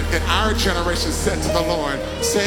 that our generation said to the Lord, say,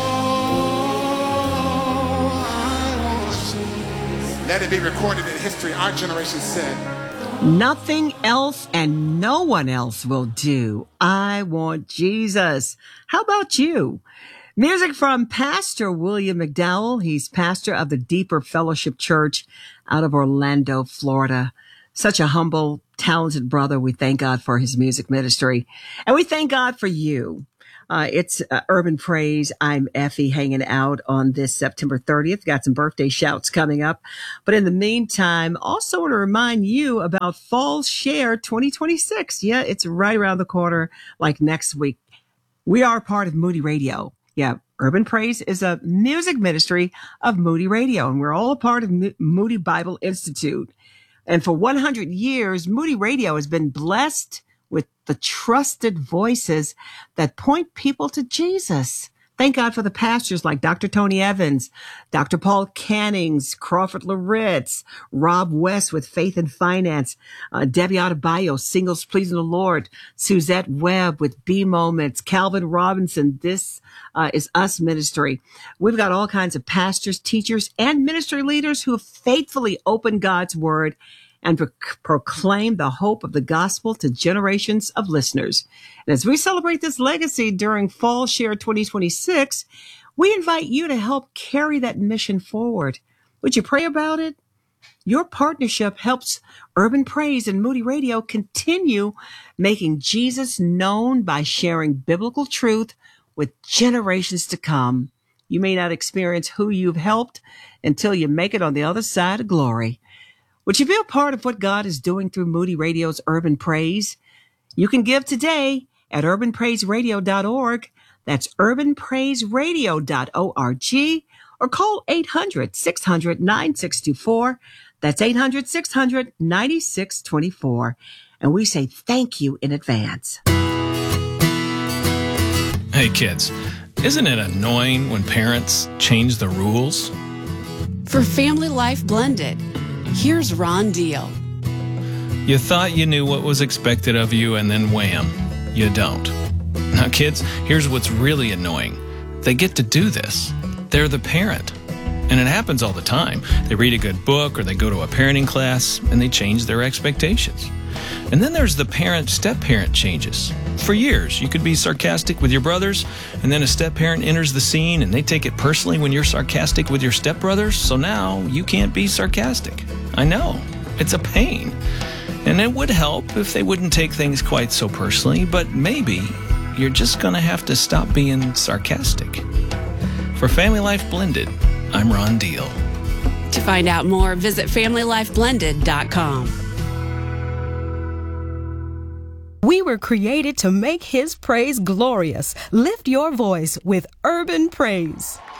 oh, I want you. Let it be recorded in history. Our generation said, nothing else and no one else will do. I want Jesus. How about you? Music from Pastor William McDowell. He's pastor of the Deeper Fellowship Church out of Orlando, Florida. Such a humble, talented brother. We thank God for his music ministry. And we thank God for you. It's Urban Praise. I'm Effie, hanging out on this September 30th. Got some birthday shouts coming up. But in the meantime, also want to remind you about Fall Share 2026. Yeah, it's right around the corner, like next week. We are part of Moody Radio. Yeah, Urban Praise is a music ministry of Moody Radio, and we're all a part of Moody Bible Institute. And for 100 years, Moody Radio has been blessed with the trusted voices that point people to Jesus. Thank God for the pastors like Dr. Tony Evans, Dr. Paul Cannings, Crawford Loritz, Rob West with Faith and Finance, Debbie Adebayo, Singles Pleasing the Lord, Suzette Webb with B Moments, Calvin Robinson, This is Us Ministry. We've got all kinds of pastors, teachers, and ministry leaders who have faithfully opened God's Word and proclaim the hope of the gospel to generations of listeners. And as we celebrate this legacy during Fall Share 2026, we invite you to help carry that mission forward. Would you pray about it? Your partnership helps Urban Praise and Moody Radio continue making Jesus known by sharing biblical truth with generations to come. You may not experience who you've helped until you make it on the other side of glory. Would you be a part of what God is doing through Moody Radio's Urban Praise? You can give today at urbanpraiseradio.org. That's urbanpraiseradio.org, or call 800-600-9624. That's 800-600-9624. And we say thank you in advance. Hey kids, isn't it annoying when parents change the rules? For Family Life Blended, here's Ron Deal. You thought you knew what was expected of you, and then wham, you don't. Now, kids, here's what's really annoying. They get to do this. They're the parent. And it happens all the time. They read a good book or they go to a parenting class and they change their expectations. And then there's the parent-step-parent changes. For years, you could be sarcastic with your brothers, and then a step-parent enters the scene and they take it personally when you're sarcastic with your stepbrothers, so now you can't be sarcastic. I know, it's a pain. And it would help if they wouldn't take things quite so personally, but maybe you're just going to have to stop being sarcastic. For Family Life Blended, I'm Ron Deal. To find out more, visit FamilyLifeBlended.com. We were created to make His praise glorious. Lift your voice with Urban Praise.